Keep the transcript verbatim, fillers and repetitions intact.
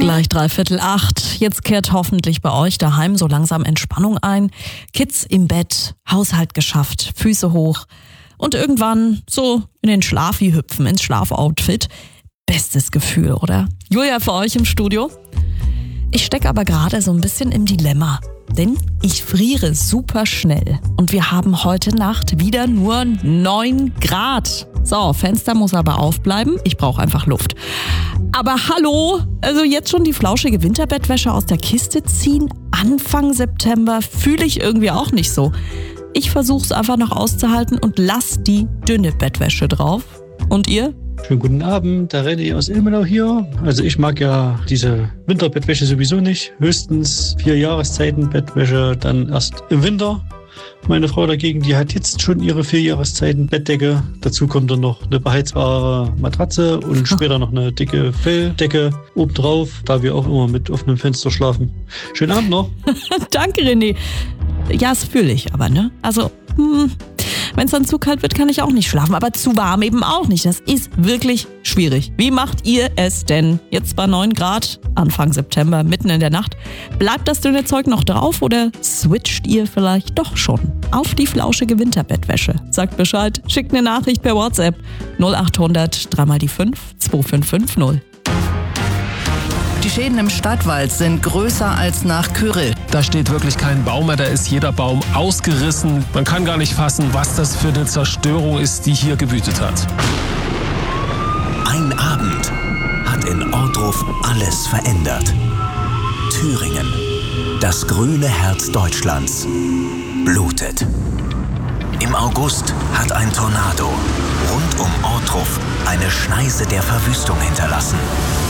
Gleich dreiviertel acht. Jetzt kehrt hoffentlich bei euch daheim so langsam Entspannung ein. Kids im Bett, Haushalt geschafft, Füße hoch und irgendwann so in den Schlafi hüpfen, ins Schlafoutfit. Bestes Gefühl, oder? Julia für euch im Studio. Ich stecke aber gerade so ein bisschen im Dilemma, denn ich friere super schnell und wir haben heute Nacht wieder nur neun Grad. So, Fenster muss aber aufbleiben, ich brauche einfach Luft. Aber hallo, also jetzt schon die flauschige Winterbettwäsche aus der Kiste ziehen? Anfang September fühle ich irgendwie auch nicht so. Ich versuche es einfach noch auszuhalten und lass die dünne Bettwäsche drauf. Und ihr? Schönen guten Abend, der René aus Ilmenau hier. Also ich mag ja diese Winterbettwäsche sowieso nicht. Höchstens vier Jahreszeiten Bettwäsche, dann erst im Winter. Meine Frau dagegen, die hat jetzt schon ihre vier Jahreszeiten Bettdecke. Dazu kommt dann noch eine beheizbare Matratze und später noch eine dicke Felldecke obendrauf, da wir auch immer mit offenem Fenster schlafen. Schönen Abend noch. Danke, René. Ja, das fühle ich aber, ne? Also, hm, wenn es dann zu kalt wird, kann ich auch nicht schlafen, aber zu warm eben auch nicht. Das ist wirklich schwierig. Wie macht ihr es denn? Jetzt bei neun Grad, Anfang September, mitten in der Nacht. Bleibt das dünne Zeug noch drauf oder switcht ihr vielleicht doch schon auf die flauschige Winterbettwäsche? Sagt Bescheid, schickt eine Nachricht per WhatsApp null acht hundert drei mal die fünf zwei fünf fünf null. Die Schäden im Stadtwald sind größer als nach Kyrill. Da steht wirklich kein Baum mehr, da ist jeder Baum ausgerissen. Man kann gar nicht fassen, was das für eine Zerstörung ist, die hier gewütet hat. Ein Abend hat in Ohrdruf alles verändert. Thüringen, das grüne Herz Deutschlands, blutet. Im August hat ein Tornado rund um Ohrdruf eine Schneise der Verwüstung hinterlassen.